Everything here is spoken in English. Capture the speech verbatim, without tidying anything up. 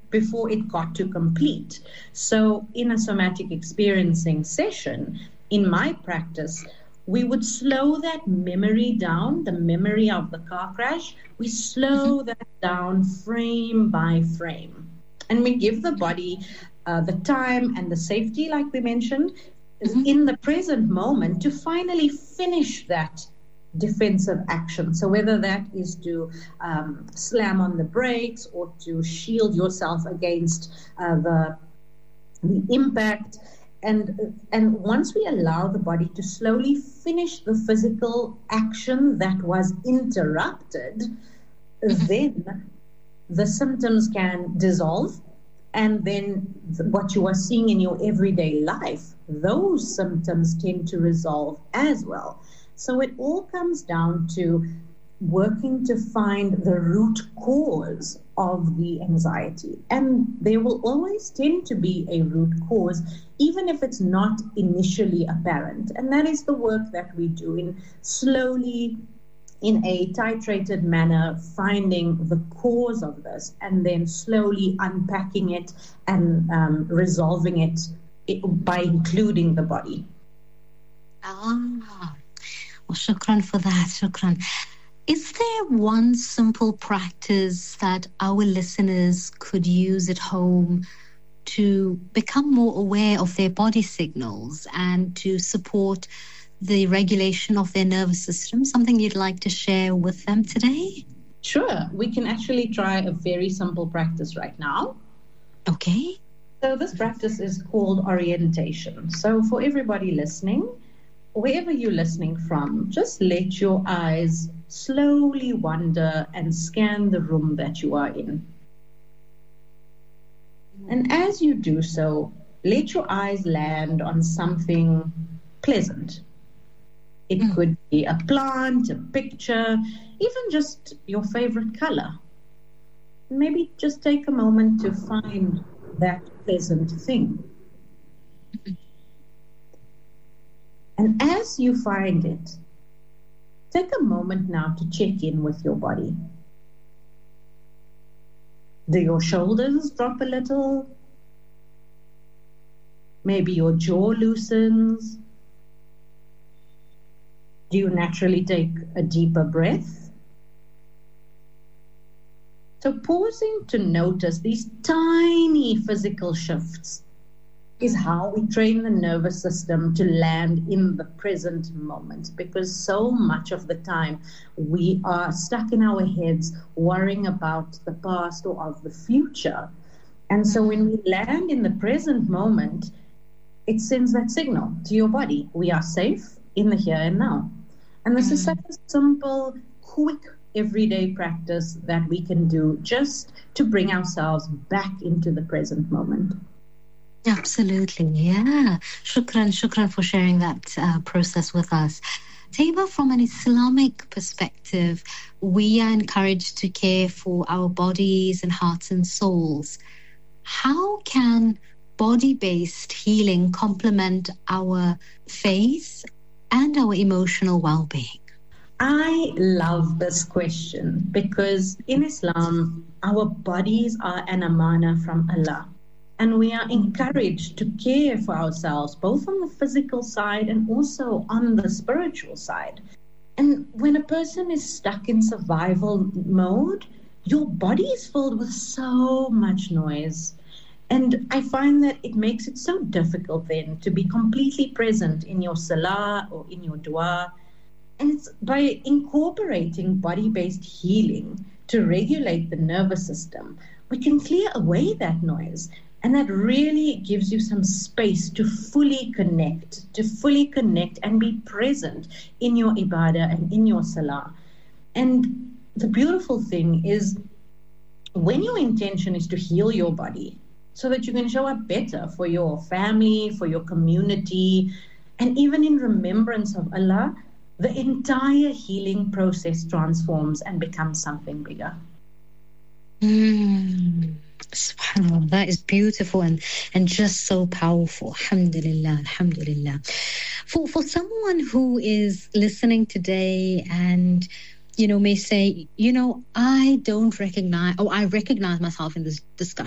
before it got to complete. So in a somatic experiencing session, in my practice, we would slow that memory down, the memory of the car crash. We slow that down frame by frame. And we give the body uh, the time and the safety, like we mentioned, mm-hmm. in the present moment to finally finish that defensive action. So whether that is to um, slam on the brakes or to shield yourself against uh, the, the impact. And, and once we allow the body to slowly finish the physical action that was interrupted, then the symptoms can dissolve. And then what you are seeing in your everyday life, those symptoms tend to resolve as well. So it all comes down to working to find the root cause of the anxiety. And there will always tend to be a root cause, even if it's not initially apparent. And that is the work that we do in slowly, in a titrated manner, finding the cause of this and then slowly unpacking it and um, resolving it, it by including the body. Ah, well, shukran for that, shukran. Is there one simple practice that our listeners could use at home to become more aware of their body signals and to support the regulation of their nervous system? Something you'd like to share with them today? Sure. We can actually try a very simple practice right now. Okay. So this practice is called orientation. So for everybody listening, wherever you're listening from, just let your eyes slowly wander and scan the room that you are in. And as you do so, let your eyes land on something pleasant. It mm. could be a plant, a picture, even just your favorite color. Maybe just take a moment to find that pleasant thing. And as you find it, take a moment now to check in with your body. Do your shoulders drop a little? Maybe your jaw loosens. Do you naturally take a deeper breath? So pausing to notice these tiny physical shifts is how we train the nervous system to land in the present moment, because so much of the time we are stuck in our heads worrying about the past or of the future. And so when we land in the present moment, it sends that signal to your body. We are safe in the here and now. And this mm-hmm. is such a simple, quick, everyday practice that we can do just to bring ourselves back into the present moment. Absolutely, yeah. Shukran, shukran for sharing that uh, process with us. Taiba, from an Islamic perspective, we are encouraged to care for our bodies and hearts and souls. How can body-based healing complement our faith and our emotional well-being? I love this question because in Islam, our bodies are an amana from Allah. And we are encouraged to care for ourselves, both on the physical side and also on the spiritual side. And when a person is stuck in survival mode, your body is filled with so much noise. And I find that it makes it so difficult then to be completely present in your salah or in your dua. And it's by incorporating body-based healing to regulate the nervous system, we can clear away that noise. And that really gives you some space to fully connect, to fully connect and be present in your ibadah and in your salah. And the beautiful thing is when your intention is to heal your body so that you can show up better for your family, for your community, and even in remembrance of Allah, the entire healing process transforms and becomes something bigger. Mm. SubhanAllah, that is beautiful and, and just so powerful. Alhamdulillah, alhamdulillah. For for someone who is listening today and, you know, may say, you know, I don't recognize, or I recognize myself in this discussion.